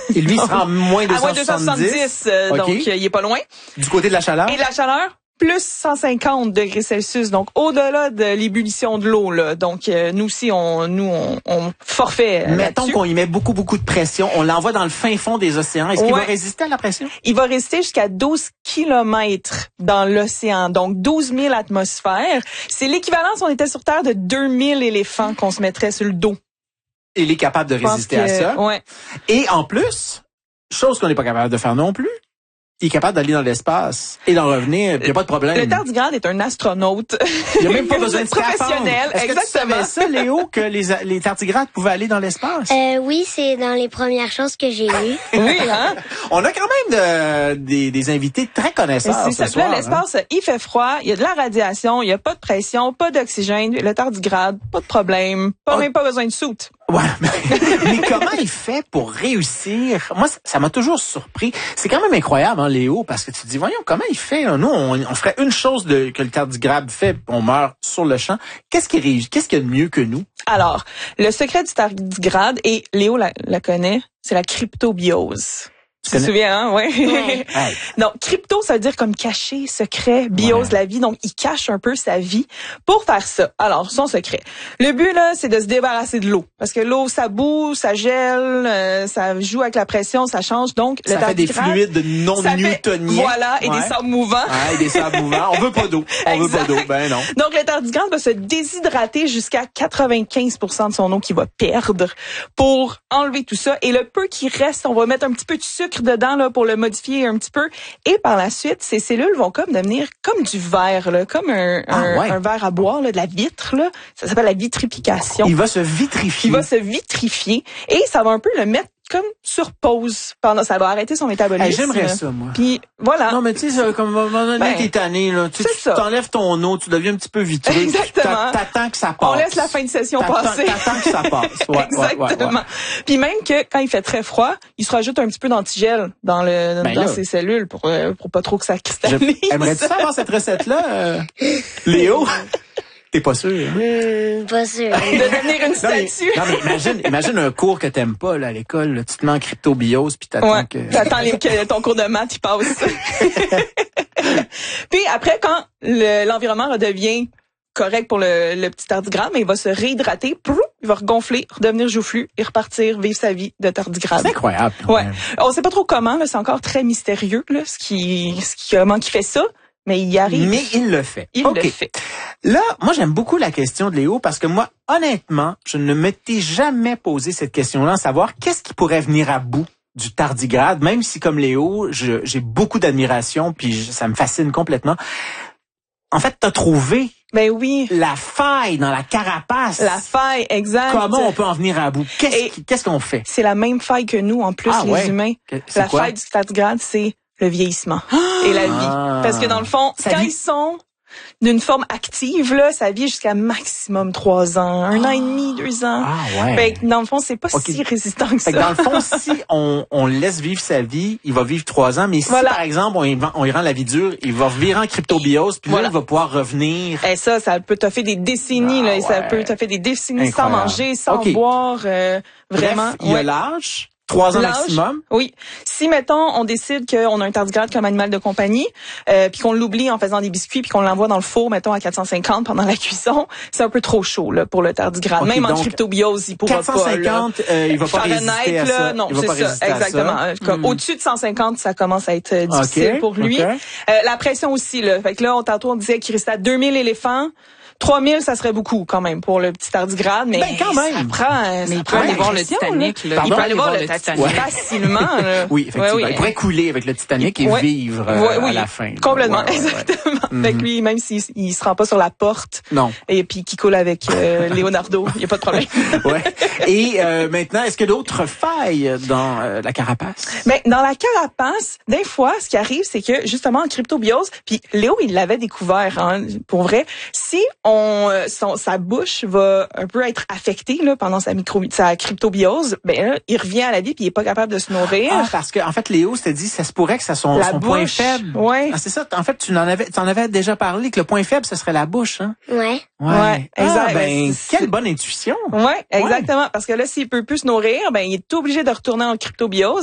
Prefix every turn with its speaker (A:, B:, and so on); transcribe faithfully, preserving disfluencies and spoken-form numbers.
A: Et lui, il sera en moins deux
B: à moins
A: cent
B: deux cent
A: soixante-dix.
B: soixante-dix, euh,
A: okay.
B: donc euh, il est pas loin.
A: Du côté de la chaleur?
B: Et la chaleur? Plus cent cinquante degrés Celsius, donc au-delà de l'ébullition de l'eau, là. Donc, euh, nous aussi, on, nous, on, on forfait.
A: Mettons qu'on y met beaucoup, beaucoup de pression. On l'envoie dans le fin fond des océans. Est-ce ouais. qu'il va résister à la pression?
B: Il va résister jusqu'à douze kilomètres dans l'océan. Donc, douze mille atmosphères. C'est l'équivalent, si on était sur Terre, de deux mille éléphants qu'on se mettrait sur le dos.
A: Il est capable de résister
B: que,
A: à ça.
B: Ouais.
A: Et en plus, chose qu'on n'est pas capable de faire non plus, il est capable d'aller dans l'espace et d'en revenir, il n'y a pas de problème.
B: Le tardigrade est un astronaute.
A: Il n'y a même pas besoin de
B: professionnel.
A: Est-ce que tu savais ça, Léo, que les, les tardigrades pouvaient aller dans l'espace?
C: Euh, oui, c'est dans les premières choses que j'ai lues.
B: Oui, hein?
A: On a quand même de, des, des invités très connaisseurs ce
B: ça,
A: soir.
B: Là, l'espace, hein? Il fait froid, il y a de la radiation, il n'y a pas de pression, pas d'oxygène, le tardigrade, pas de problème, pas oh. même pas besoin de soute.
A: Ouais, mais, mais comment il fait pour réussir? Moi, ça m'a toujours surpris. C'est quand même incroyable, hein, Léo, parce que tu te dis, voyons, comment il fait? Nous, on, on ferait une chose de, que le tardigrade fait, on meurt sur le champ. Qu'est-ce qui réussit? Qu'est-ce qu'il y a de mieux que nous?
B: Alors, le secret du tardigrade, et Léo la, la connaît, c'est la cryptobiose. Tu te souviens, hein? Ouais. ouais. Donc, crypto, ça veut dire comme caché, secret, biose, ouais. la vie. Donc, il cache un peu sa vie pour faire ça. Alors, son secret. Le but, là, c'est de se débarrasser de l'eau. Parce que l'eau, ça boue, ça gèle, euh, ça joue avec la pression, ça change. Donc,
A: ça
B: le
A: fait des fluides non newtoniens.
B: Voilà, et
A: ouais.
B: des sables mouvants.
A: Ouais, et des sables mouvants. On veut pas d'eau. On veut pas d'eau. Ben non.
B: Donc, le tardigrade va se déshydrater jusqu'à quatre-vingt-quinze pour cent de son eau qu'il va perdre pour enlever tout ça. Et le peu qui reste, on va mettre un petit peu de sucre dedans là pour le modifier un petit peu et par la suite ces cellules vont comme devenir comme du verre là, comme un, ah, un, ouais. un verre à boire là, de la vitre là, ça s'appelle la vitrification.
A: Il va se vitrifier.
B: Il va se vitrifier et ça va un peu le mettre comme sur pause pendant ça va arrêter son métabolisme.
A: Hey, j'aimerais ça moi.
B: Puis voilà.
A: Non mais tu sais comme à un moment donné ben, t'es tanné là, tu t'enlèves ton eau, tu deviens un petit peu vitreux.
B: Exactement.
A: T'attends que ça passe.
B: On laisse la fin de session passer.
A: T'attends que ça passe. Ouais,
B: exactement.
A: Ouais, ouais, ouais.
B: Puis même que quand il fait très froid, il se rajoute un petit peu d'antigel dans le ben dans là. ses cellules pour euh, pour pas trop que ça cristallise.
A: Aimerais-tu savoir cette recette là, euh, Léo? T'es pas sûr? Hein?
C: Mmh, pas sûr.
B: De devenir une statue.
A: Non, mais, non, mais imagine, imagine un cours que t'aimes pas là, à l'école. Là, tu te mets en cryptobiose puis t'attends
B: ouais,
A: que...
B: T'attends les, que ton cours de maths il passe. Puis après, quand le, l'environnement redevient correct pour le, le petit tardigrade, mais il va se réhydrater, prou, il va regonfler, redevenir joufflu et repartir vivre sa vie de tardigrade.
A: C'est incroyable.
B: Ouais. On sait pas trop comment, là, c'est encore très mystérieux là, ce qui, ce qui, comment il fait ça. Mais il y arrive.
A: Mais il le fait.
B: Il
A: okay.
B: le fait.
A: Là, moi, j'aime beaucoup la question de Léo parce que moi, honnêtement, je ne m'étais jamais posé cette question-là, à savoir qu'est-ce qui pourrait venir à bout du tardigrade, même si, comme Léo, je, j'ai beaucoup d'admiration puis je, ça me fascine complètement. En fait, t'as trouvé
B: ben oui.
A: la faille dans la carapace.
B: La faille, exact.
A: Comment on peut en venir à bout? Qu'est-ce,
B: Et
A: qui, qu'est-ce qu'on fait?
B: C'est la même faille que nous, en plus,
A: ah,
B: les
A: ouais.
B: humains.
A: C'est
B: la
A: quoi?
B: faille du tardigrade, c'est le vieillissement et la vie.
A: Ah.
B: Parce que dans le fond,
A: ça
B: quand
A: vit...
B: ils sont d'une forme active, là, ça vit jusqu'à maximum trois ans, un ah. an et demi, deux ans.
A: Ah ouais.
B: Fait que dans le fond, c'est pas okay. si résistant que ça.
A: Fait que dans le fond, si on, on laisse vivre sa vie, il va vivre trois ans. Mais si, voilà. par exemple, on y, on y rend la vie dure, il va vivre en cryptobiose, puis voilà. là, il va pouvoir revenir.
B: Et ça, ça peut te faire des décennies, ah, là. Ouais. Ça peut te faire des décennies incroyable. Sans manger, sans okay. boire, euh, vraiment.
A: Bref, il y a l'âge. Trois ans
B: L'âge,
A: maximum?
B: Oui. Si, mettons, on décide qu'on a un tardigrade comme animal de compagnie, euh, puis qu'on l'oublie en faisant des biscuits, puis qu'on l'envoie dans le four, mettons, à quatre cent cinquante pendant la cuisson, c'est un peu trop chaud là pour le tardigrade. Okay, même en cryptobiose, il pourra
A: quatre cent cinquante,
B: pas.
A: Euh, il va pas résister à ça.
B: Là, non, c'est ça, exactement. Comme mm. au-dessus de cent cinquante, ça commence à être difficile
A: okay,
B: pour lui. Okay. Euh, la pression aussi, là. Fait que là, on, tantôt, on disait qu'il restait à deux mille éléphants. trois mille, ça serait beaucoup quand même pour le petit tardigrade, mais
A: ben, quand même.
B: ça prend,
D: mais
B: ça
D: il
B: prend
D: peut aller voir le Titanic. Là.
B: Il peut aller voir le Titanic ouais. facilement. Là.
A: Oui, effectivement. Ouais, oui. Il pourrait couler avec le Titanic et ouais. vivre euh,
B: ouais, oui,
A: à la fin.
B: Complètement,
A: ouais, ouais,
B: exactement.
A: Ouais.
B: Fait que lui, même s'il il se rend pas sur la porte,
A: non.
B: Et puis qu'il coule avec euh, Leonardo, il y a pas de problème.
A: ouais. Et euh, maintenant, est-ce qu'il y a d'autres failles dans euh, la carapace?
B: Ben dans la carapace, des fois, ce qui arrive, c'est que justement en cryptobiose, puis Léo, il l'avait découvert, hein, pour vrai. Si on Son, sa bouche va un peu être affectée là pendant sa micro sa cryptobiose, ben là, il revient à la vie puis il est pas capable de se nourrir.
A: Ah, parce que en fait Léo s'était dit ça se pourrait que ça son,
B: la
A: son
B: bouche,
A: point faible.
B: Ouais.
A: Ah, c'est ça. En fait, tu en avais tu en avais déjà parlé que le point faible ce serait la bouche, hein.
C: Ouais.
A: Ouais.
B: ouais exact.
A: Ah, ben quelle bonne intuition.
B: Ouais, exactement. Ouais. Parce que là, s'il peut plus se nourrir, ben il est obligé de retourner en cryptobiose.